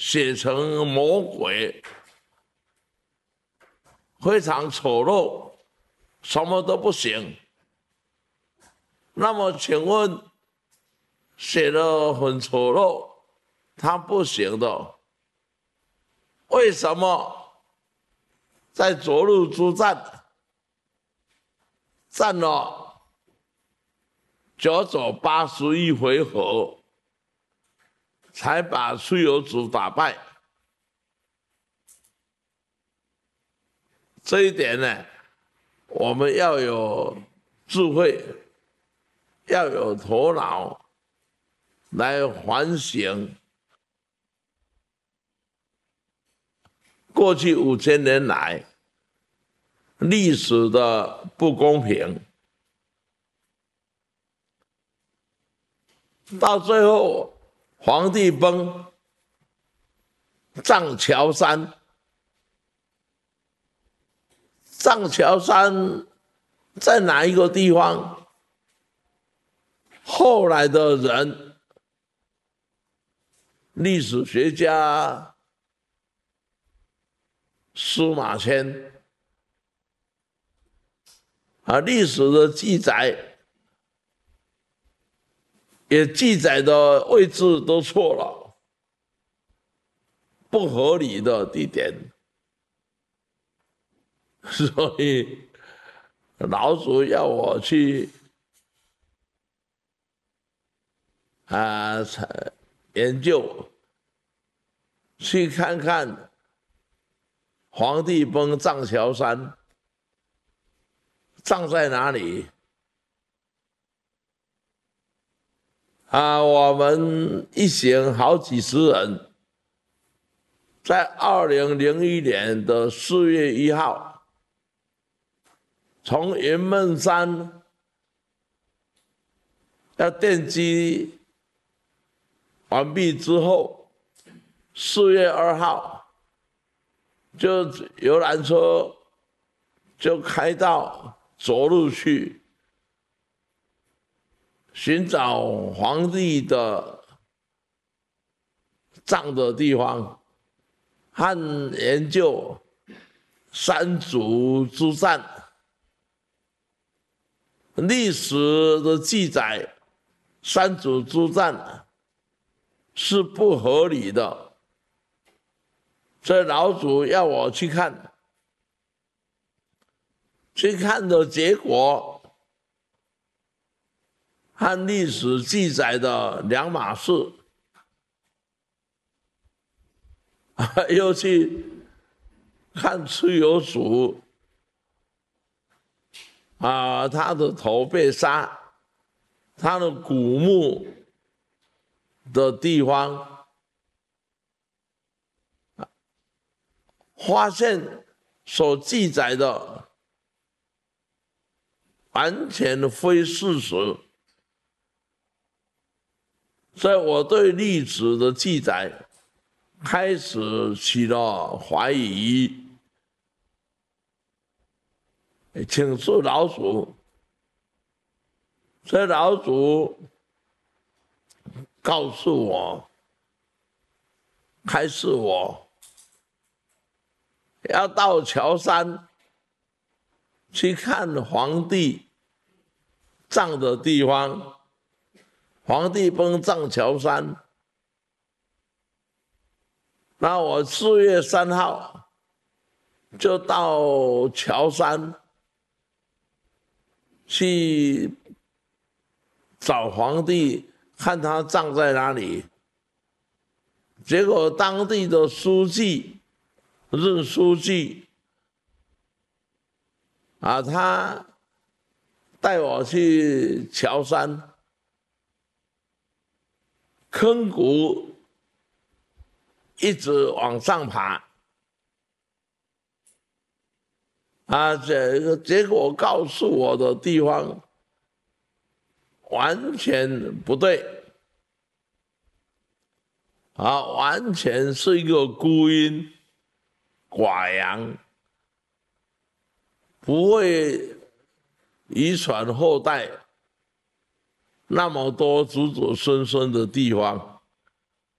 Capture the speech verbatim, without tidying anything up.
写成魔鬼，非常丑陋，什么都不行。那么，请问，写得很丑陋，他不行的，为什么在涿鹿之战战了九九八十一回合，才把蚩尤族打败？这一点呢，我们要有智慧，要有头脑来反省过去五千年来历史的不公平，到最后皇帝崩，葬乔山。葬乔山在哪一个地方？后来的人，历史学家司马迁啊，历史的记载也记载的位置都错了，不合理的地点。所以老祖要我去啊研究，去看看皇帝崩葬乔山，葬在哪里？啊，我们一行好几十人，在二零零一年的四月一号。从云梦山要奠基完毕之后，四月二号就游览车就开到涿鹿去寻找皇帝的葬的地方，和研究三族之战。历史的记载，三族之战是不合理的，所以老祖要我去看，去看的结果和历史记载的两码事，又去看蚩尤族。啊，他的头被杀，他的古墓的地方，发现所记载的完全非事实，所以我对历史的记载开始起了怀疑。请示老祖，所以老祖告诉我，开示我要到乔山去看皇帝葬的地方，皇帝崩葬乔山。那我四月三号就到乔山去找皇帝，看他葬在哪里。结果当地的书记，任书记啊，他带我去乔山，坑谷一直往上爬。啊，这个结果告诉我的地方完全不对，啊，完全是一个孤阴寡阳，不会遗传后代那么多子子孙孙的地方。